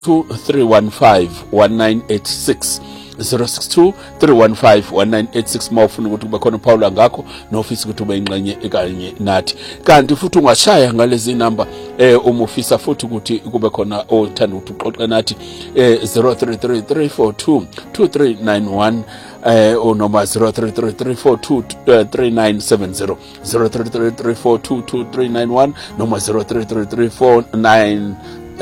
062-315-1986 062-315-1986 mawufuna ukuthi kube khona uPaul ngakho nofisa ukuthi ube ingxenye ekanye nathi. Kanti futhi ungashaya ngalezi number uma ufisa futhi ukuthi kube khona othanda ukuthi uxoxe nathi 0333422391 noma 0333423970 0333422391 noma 033349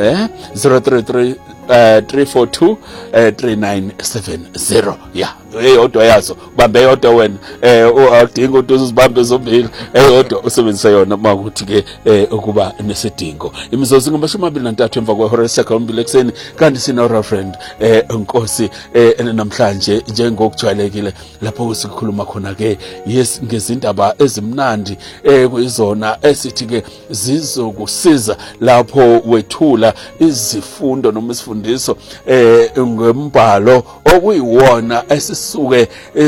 033 yeah eyodwa yazo bambe eyodwa wena awudinga ukuthi uzibambe zombili eyodwa usebenzisa yona makuthi ke ukuba nesidingo. Imizozo ngama-23 emva kwehora lesishiyagalombili ekseni kanti sina Reverend Nkosi namhlanje njengokujwayelekile lapho sikhuluma khona ke yes ngezindaba ezimnandi kuyizona esithi ke zizokusiza lapho wethula izifundo noma isifundiso ngembhalo okuyiwona esisuke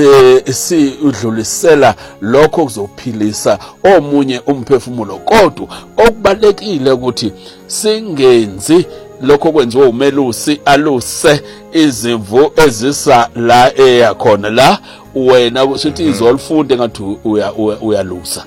sidlulisela lokho kuzophilisa omunye umphefumulo. Kodwa okubalekile ukuthi singenzi lokho kwenziwa umelusi aluse izimvu ezisa la eyakhona la wena usithi izolifunde ngathi uyalusa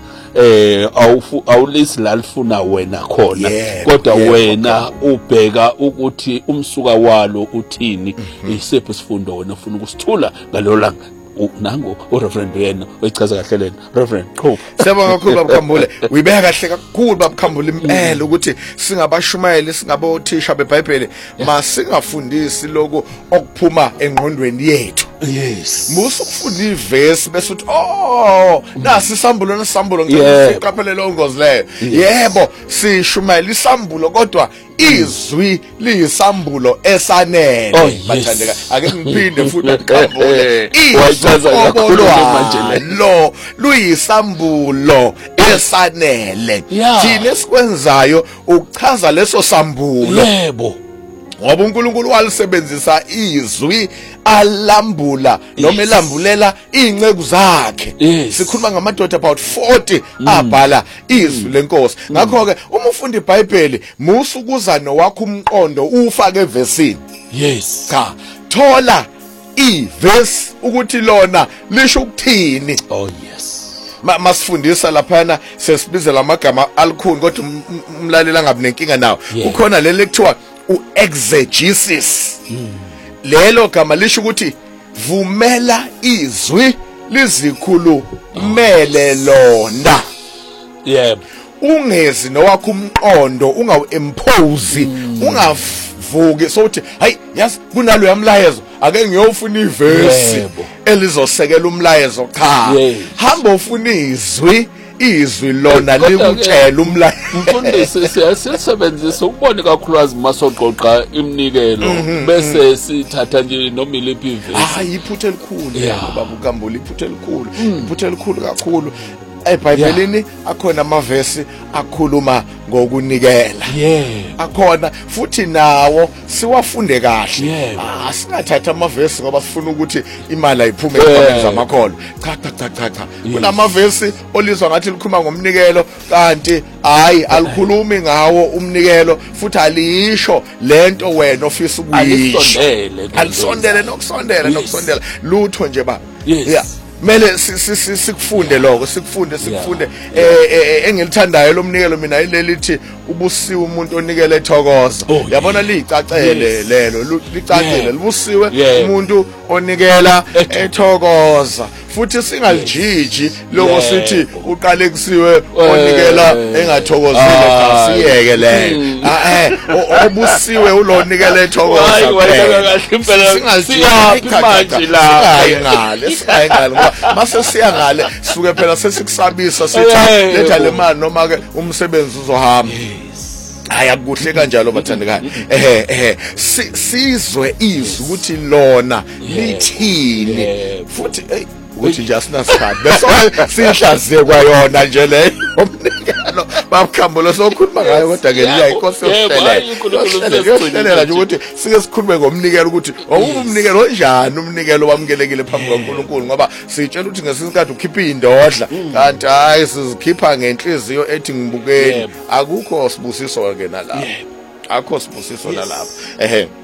awulisi la lifuna wena khona kodwa wena ubheka ukuthi umsuka walo uthini isipho isifundo wena ufuna ukusithula ngalo langa nango uReverend yena oyichaza kahle lena Reverend Qho. Siyabonga kakhulu babukhambule uyibeka kahle kakhulu babukhambule impela ukuthi singabashumayeli singabothisha beBhayibheli masingafundisi lokho okuphuma engqondweni yethu. Yes. Musukufunda iverse bese uthi nasi isambulo nesambulo ngicaphelele ongozi leyo. Yebo sishumayela isambulo kodwa izwi liyisambulo esanele bathandeka. Ake ngiphinde futhi babukhambule. Wayichaza kakhulu manje lo luyisambulo esanele. Thina esikwenzayo ukuchaza leso sambulo. Yebo. Ngoba uNkulunkulu walisebenzisa izwi alambula noma elambulela inceku zakhe. Sikhuluma ngamadoda about 40 abhala izwi lenkosi. Ngakho ke uma ufunda iBhayibheli musukuza nowakho umqondo ufake evesini. Yes. Cha, thola iverse ukuthi lona lisho ukuthini. Oh yes. Masifundisa laphana sesibizela amagama alikhulu kodwa umlalela ngabe nenkinga nawo. Ukhona le lecture exegesis. Lelo gama lisho ukuthi vumela izwi lizikhulumele lona. Yebo. Ungezi nowakho umqondo ungawu-impose ungavuki sokuthi hayi yazi kunalo yamlayezo ake ngiyofuna iverse elizosekela umlayezo. Cha, hamba ufuna izwi lona likutshela umlayezo. Mfundisi siyasebenzisa ukubona kakhulukazi masoqoqa iminikelo bese sithatha nje noma iliphi iverse. Iphuthe elikhulu baba uKambule, iphuthe elikhulu, iphuthe elikhulu kakhulu. eBhayibhelini akhona amavesi akhuluma ngokunikela. Akhona futhi nawo siwafunde kahle. Singathatha amavesi ngoba sifuna ukuthi imali ayiphume ezikhwameni zamakholo. Cha. Kunamavesi olizwa ngathi likhuluma ngomnikelo kanti hayi alikhulumi ngawo umnikelo futhi alisho lento wena ofisa ukuyisho. Alisondele nokusondela lutho nje ba. Mele sikufunde lokho sikufunde engilithandayo lomnikelo mina ilelithi ubusiwe umuntu onikele ethokoza. Yabona licacele lelo licacile libusiwe umuntu onikela ethokoza futhi singalijiji lokho sithi uqale kusiwe onikela engathokozile kasiyeke lelo. Obusiwe ulonikela ethokoza. Singajiji manje la singayingale mase siya ngale suke phela sesikusabisa sithi letha le mali noma ke umsebenzi uzohamba. Ayakuhle kanjalo bathandekayo. Sizwe izwi ukuthi lona lithini futhi ukuthi nje asinasikhathi bese sihlaziye kwayona nje leyo umnikelo babukhambula sokhuluma ngayo kodwa ke liyayinkosi yokuhlelela nje ukuthi sike sikhulume ngomnikelo ukuthi umnikelo onjani umnikelo wamukelekile phambi kaNkulunkulu ngoba sitshela ukuthi ngesikhathi ukhipha indodla kanti hayi sizikhipha ngenhliziyo ethi ngibukeni akukho sibusiso ke nalapho akho sibusiso nalapha ehe